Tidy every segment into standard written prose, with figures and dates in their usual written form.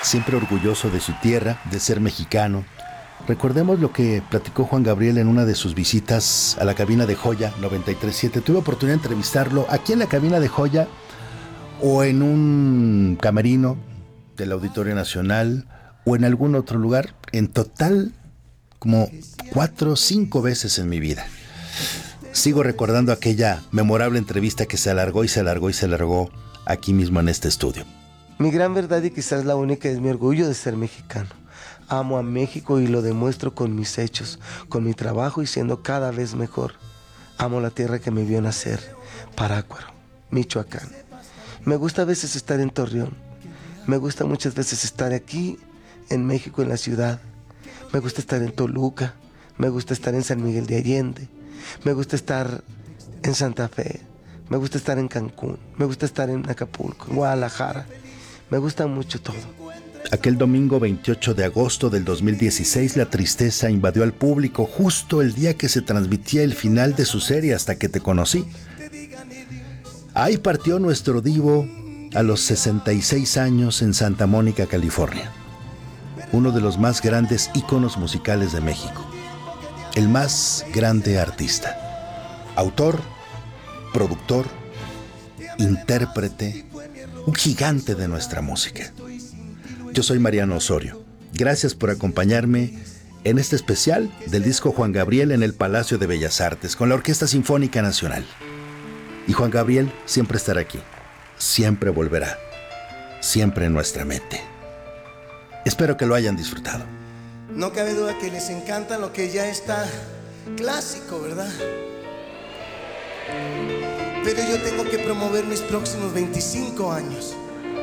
siempre orgulloso de su tierra, de ser mexicano. Recordemos lo que platicó Juan Gabriel en una de sus visitas a la cabina de Joya 93.7. Tuve oportunidad de entrevistarlo aquí en la cabina de Joya o en un camerino del Auditorio Nacional o en algún otro lugar. En total, como 4 o 5 veces en mi vida. Sigo recordando aquella memorable entrevista que se alargó y se alargó y se alargó aquí mismo en este estudio. Mi gran verdad y quizás la única es mi orgullo de ser mexicano. Amo a México y lo demuestro con mis hechos, con mi trabajo y siendo cada vez mejor. Amo la tierra que me vio nacer, Parácuaro, Michoacán. Me gusta a veces estar en Torreón. Me gusta muchas veces estar aquí, en México, en la ciudad. Me gusta estar en Toluca. Me gusta estar en San Miguel de Allende. Me gusta estar en Santa Fe. Me gusta estar en Cancún. Me gusta estar en Acapulco, en Guadalajara. Me gusta mucho todo. Aquel domingo 28 de agosto del 2016, la tristeza invadió al público justo el día que se transmitía el final de su serie Hasta que te conocí. Ahí partió nuestro divo a los 66 años en Santa Mónica, California. Uno de los más grandes íconos musicales de México. El más grande artista. Autor, productor, intérprete, un gigante de nuestra música. Yo soy Mariano Osorio. Gracias por acompañarme en este especial del disco Juan Gabriel en el Palacio de Bellas Artes con la Orquesta Sinfónica Nacional. Y Juan Gabriel siempre estará aquí, siempre volverá, siempre en nuestra mente. Espero que lo hayan disfrutado. No cabe duda que les encanta lo que ya está clásico, ¿verdad? Pero yo tengo que promover mis próximos 25 años.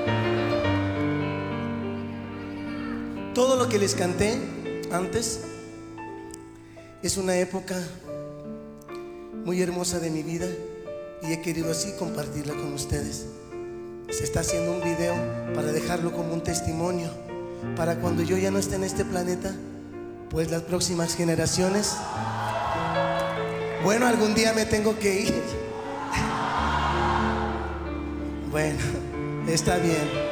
Todo lo que les canté antes es una época muy hermosa de mi vida y he querido así compartirla con ustedes. Se está haciendo un video para dejarlo como un testimonio para cuando yo ya no esté en este planeta, pues las próximas generaciones. Bueno, algún día me tengo que ir. Bueno, está bien.